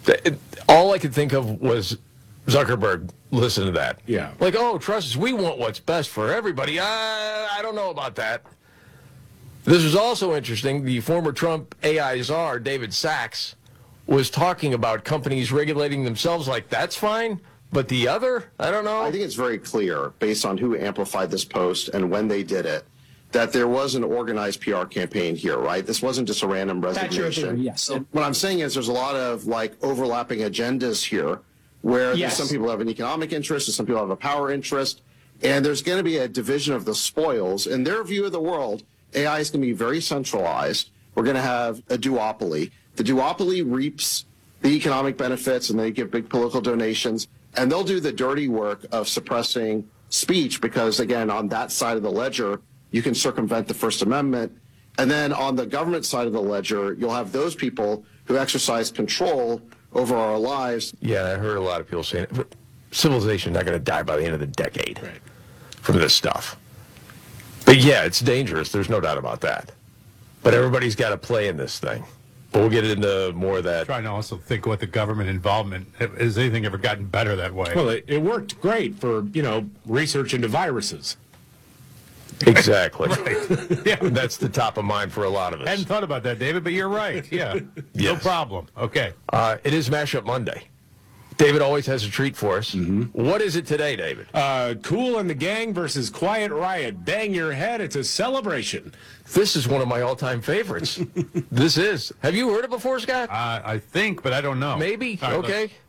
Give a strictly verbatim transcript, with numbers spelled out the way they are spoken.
It, all I could think of was Zuckerberg. Listen to that. Yeah. Like, oh, trust us, we want what's best for everybody. Uh, I don't know about that. This was also interesting. The former Trump A I czar, David Sachs, was talking about companies regulating themselves like, that's fine, but the other, I don't know. I think it's very clear, based on who amplified this post and when they did it, that there was an organized P R campaign here, right? This wasn't just a random resignation. Yes. What I'm saying is there's a lot of like overlapping agendas here where Yes. there's some people have an economic interest and some people have a power interest, and there's going to be a division of the spoils. In their view of the world, A I is going to be very centralized. We're going to have a duopoly. The duopoly reaps the economic benefits and they give big political donations, and they'll do the dirty work of suppressing speech because, again, on that side of the ledger, you can circumvent the First Amendment. And then on the government side of the ledger, you'll have those people who exercise control over our lives. Yeah, I heard a lot of people saying it. But civilization not going to die by the end of the decade Right. from this stuff. But yeah, it's dangerous. There's no doubt about that. But everybody's got to play in this thing. But we'll get into more of that. Trying to also think what the government involvement, has anything ever gotten better that way? Well, it, it worked great for, you know, research into viruses. Exactly. Yeah. That's the top of mind for a lot of us. Hadn't thought about that, David, but you're right. Yeah. No Yes. problem. Okay. Uh, it is Mashup Monday. David always has a treat for us. Mm-hmm. What is it today, David? Uh, Cool and the Gang versus Quiet Riot. Bang your head. It's a celebration. This is one of my all-time favorites. This is. Have you heard it before, Scott? Uh, I think, but I don't know. Maybe. All right, Okay. let's-